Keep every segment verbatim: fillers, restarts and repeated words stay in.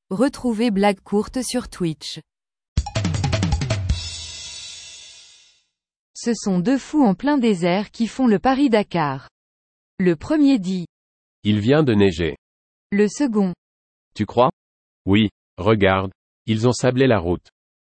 Retrouvez Blague Courte sur Twitch. Ce sont deux fous en plein désert qui font le Paris-Dakar. Le premier dit. Il vient de neiger. Le second. Tu crois? Oui, regarde, ils ont sablé la route.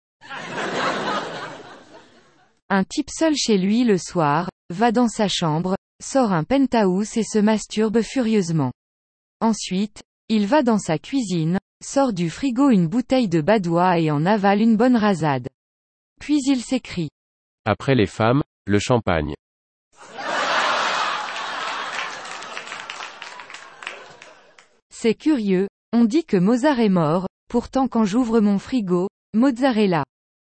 Un type seul chez lui le soir, va dans sa chambre, sort un penthouse et se masturbe furieusement. Ensuite, il va dans sa cuisine, sort du frigo une bouteille de badois et en avale une bonne rasade. Puis il s'écrie. Après les femmes, le champagne. C'est curieux, on dit que Mozart est mort, pourtant quand j'ouvre mon frigo, mozzarella.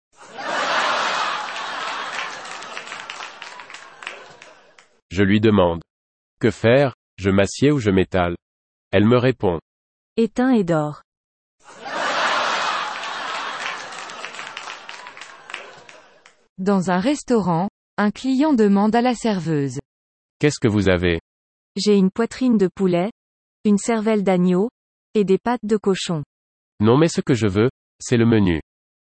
Je lui demande. Que faire, je m'assieds ou je m'étale? Elle me répond. Éteins et dors. Dans un restaurant, un client demande à la serveuse. Qu'est-ce que vous avez? J'ai une poitrine de poulet, une cervelle d'agneau, et des pattes de cochon. Non mais ce que je veux, c'est le menu.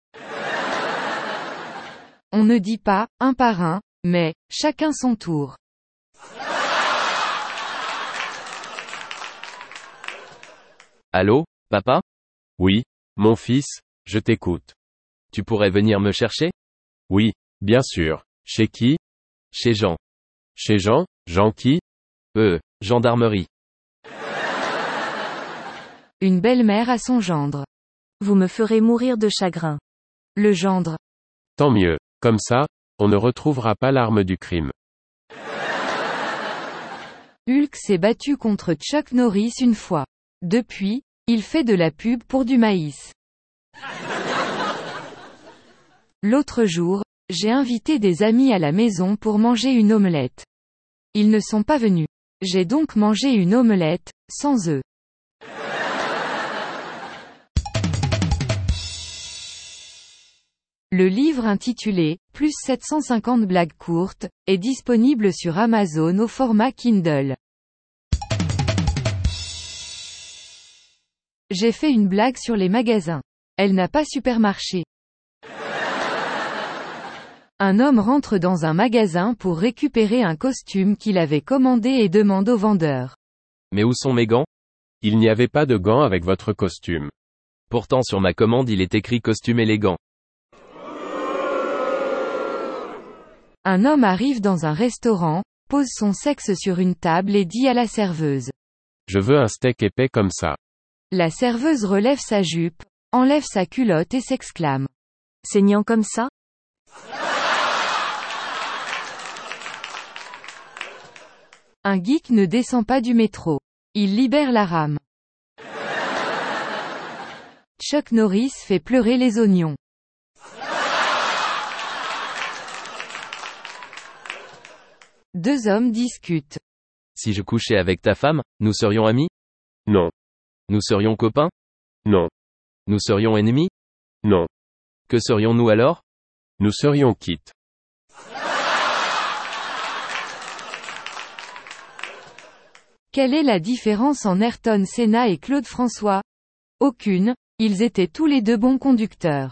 On ne dit pas, un par un, mais, chacun son tour. Allô, papa? Oui, mon fils, je t'écoute. Tu pourrais venir me chercher? Oui, bien sûr. Chez qui? Chez Jean. Chez Jean? Jean qui? Euh, gendarmerie. Une belle-mère à son gendre. Vous me ferez mourir de chagrin. Le gendre. Tant mieux. Comme ça, on ne retrouvera pas l'arme du crime. Hulk s'est battu contre Chuck Norris une fois. Depuis, il fait de la pub pour du maïs. L'autre jour, j'ai invité des amis à la maison pour manger une omelette. Ils ne sont pas venus. J'ai donc mangé une omelette, sans œufs. Le livre intitulé « Plus sept cent cinquante blagues courtes » est disponible sur Amazon au format Kindle. J'ai fait une blague sur les magasins. Elle n'a pas supermarché. Un homme rentre dans un magasin pour récupérer un costume qu'il avait commandé et demande au vendeur. Mais où sont mes gants? Il n'y avait pas de gants avec votre costume. Pourtant sur ma commande il est écrit costume élégant. Un homme arrive dans un restaurant, pose son sexe sur une table et dit à la serveuse. Je veux un steak épais comme ça. La serveuse relève sa jupe, enlève sa culotte et s'exclame. Saignant comme ça? Un geek ne descend pas du métro. Il libère la rame. Chuck Norris fait pleurer les oignons. Deux hommes discutent. Si je couchais avec ta femme, nous serions amis? Non. Nous serions copains? Non. Nous serions ennemis? Non. Que serions-nous alors? Nous serions quittes. Quelle est la différence en Ayrton Senna et Claude François? Aucune, ils étaient tous les deux bons conducteurs.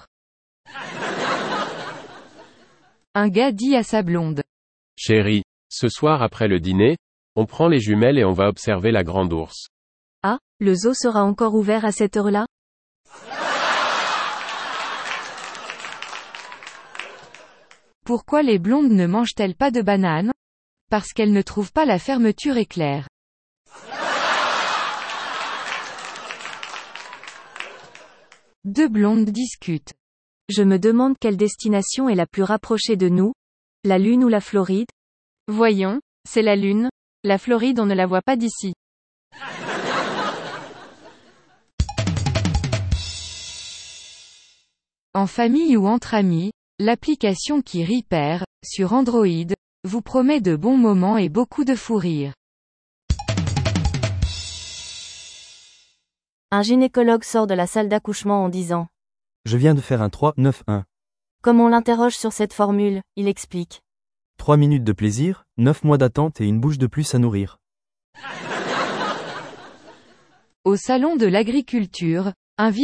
Un gars dit à sa blonde. Chérie, ce soir après le dîner, on prend les jumelles et on va observer la grande ours. Ah, le zoo sera encore ouvert à cette heure-là? Pourquoi les blondes ne mangent-elles pas de bananes? Parce qu'elles ne trouvent pas la fermeture éclair. Deux blondes discutent. Je me demande quelle destination est la plus rapprochée de nous, la Lune ou la Floride? Voyons, c'est la Lune. La Floride on ne la voit pas d'ici. En famille ou entre amis, l'application qui Repair, sur Android, vous promet de bons moments et beaucoup de fou rire. Un gynécologue sort de la salle d'accouchement en disant. Je viens de faire un trois neuf un. Comme on l'interroge sur cette formule, il explique. trois minutes de plaisir, neuf mois d'attente et une bouche de plus à nourrir. Au salon de l'agriculture, un